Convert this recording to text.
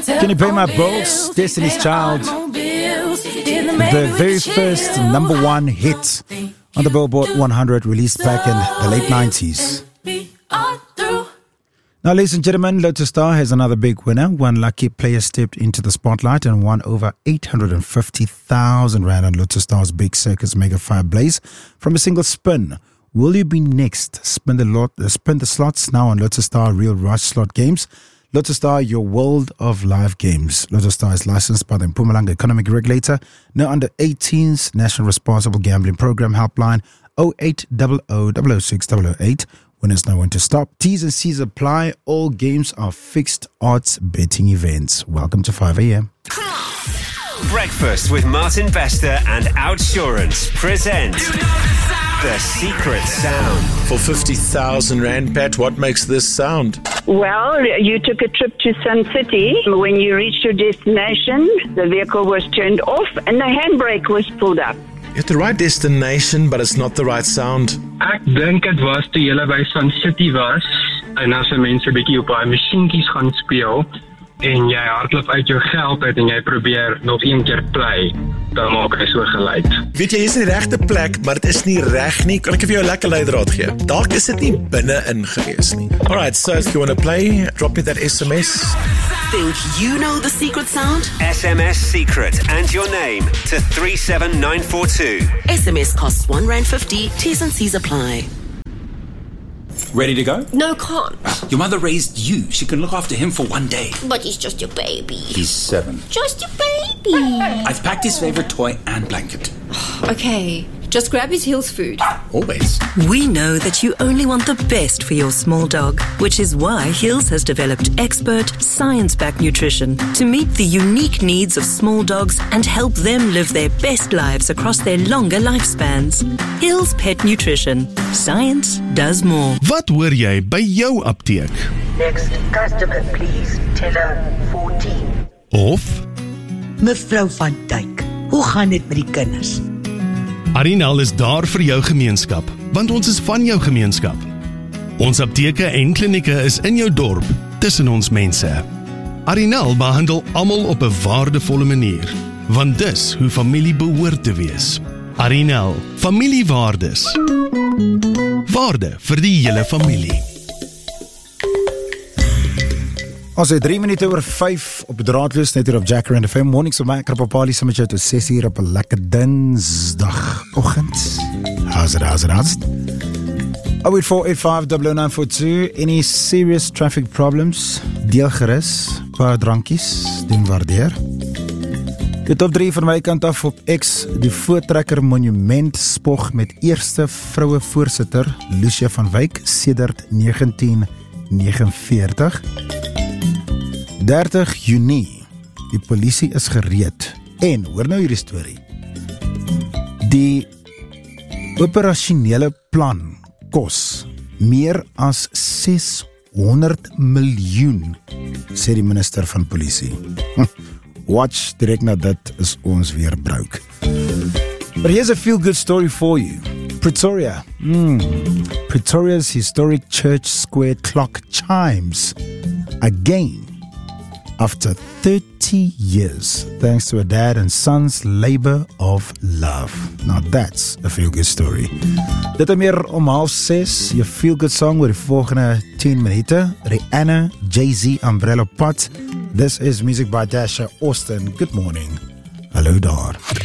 Can you pay my bills? Destiny's Child. The very first #1 hit on the Billboard 100, released back in the late 90s. Now, ladies and gentlemen, Lotto Star has another big winner. One lucky player stepped into the spotlight and won over 850,000 Rand on Lotto Star's Big Circus Mega Fire Blaze from a single spin. Will you be next? Spin the slots now on Lotto Star Real Rush slot games. Lotto Star, your world of live games. Lotto Star is licensed by the Mpumalanga Economic Regulator. Now under 18's National Responsible Gambling Program helpline 0800 006 008. Winners know when to stop. T's and C's apply. All games are fixed odds betting events. Welcome to 5 a.m. Breakfast with Martin Bester and Outsurance present The Secret Sound. For 50,000 Rand, Pat, what makes this sound? Well, you took a trip to Sun City. When you reached your destination, the vehicle was turned off and the handbrake was pulled up. You're at the right destination, but it's not the right sound. Ek dink dit was toe jy by Sun City was en as mense 'n bietjie op daai masjienkies gaan speel en jy hardloop uit jou geld uit en jy probeer nog een keer play, dan maak hy so geluid. Weet jy, jy is in die regte plek, maar dit is nie reg nie. Kan ek vir jou 'n lekker leidraad gee? Dalk is dit nie binne-in gewees nie. Alright, so if you want to play, drop me that SMS. Think you know the secret sound? SMS secret and your name to 37942. SMS costs R1.50. T's and C's apply. Ready to go? No, can't. Your mother raised you. She can look after him for one day. But he's just your baby. He's 7. Just your baby. I've packed his favorite toy and blanket. Okay, just grab his Hills food. Always. We know that you only want the best for your small dog, which is why Hills has developed expert, science-backed nutrition to meet the unique needs of small dogs and help them live their best lives across their longer lifespans. Hills Pet Nutrition. Science does more. Wat hoor jy by jou apteek? Next customer, please. Teller 14. Of Mevrou van Dijk, hoe gaan dit met die kinders? Arinal is daar vir jou gemeenskap, want ons is van jou gemeenskap. Ons apteke en klinieke is in jou dorp, tussen ons mense. Arinal behandel almal op 'n waardevolle manier, want dis hoe familie behoort te wees. Arinal, familiewaardes. Waarde vir die hele familie. Ons het 3 minute oor 5 op die draadloos, net hier op Jacker and FM. Mornings op my Krapapali, saam met jou tot 6 uur op 'n lekker dinsdagoggend. How's it? 0848500942. Any serious traffic problems? Deel gerus. Paar drankies. Doen waardeer. De top 3 van my kant af op X. Die Voortrekker Monument spog met eerste vroue voorsitter Lucia van Wyk sedert 1949. 30 Junie. Die polisie is gereed. En, hoor nou hierdie storie. Die operasionele plan kos meer as 600 miljoen, sê die minister van polisie. Watch, direct na dit is ons weer brouk. But here's a feel-good story for you. Pretoria. Pretoria's historic church square clock chimes again after 30 years, thanks to a dad and son's labor of love. Now that's a feel-good story. Dit en meer om 5:30, je feel-good song oor die volgende 10 minute. Rihanna, Jay-Z, Umbrella Pot. This is music by Dasha Austin. Good morning. Hallo daar.